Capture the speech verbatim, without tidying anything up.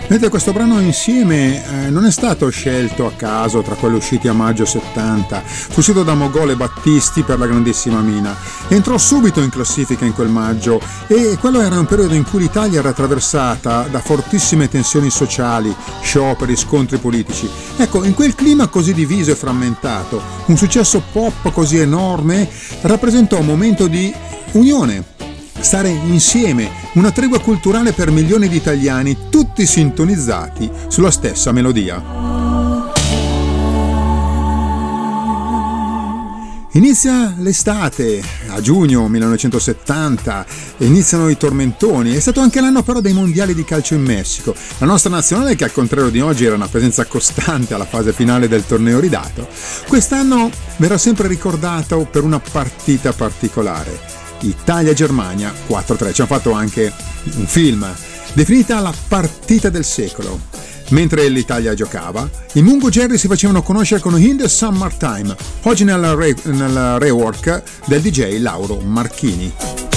Vedete, questo brano Insieme eh, non è stato scelto a caso tra quelli usciti a maggio settanta, fu scritto da Mogol e Battisti per la grandissima Mina. Entrò subito in classifica in quel maggio e quello era un periodo in cui l'Italia era attraversata da fortissime tensioni sociali, scioperi, scontri politici. Ecco, in quel clima così diviso e frammentato, un successo pop così enorme rappresentò un momento di unione. Stare insieme, una tregua culturale per milioni di italiani, tutti sintonizzati sulla stessa melodia. Inizia l'estate, a giugno millenovecentosettanta, iniziano i tormentoni, è stato anche l'anno però dei mondiali di calcio in Messico. La nostra nazionale, che al contrario di oggi era una presenza costante alla fase finale del torneo ridato, quest'anno verrà sempre ricordato per una partita particolare. Italia-Germania quattro a tre, ci hanno fatto anche un film, definita la partita del secolo. Mentre l'Italia giocava, i Mungo Jerry si facevano conoscere con In the Summertime, oggi nella, re- nella rework del D J Lauro Marchini.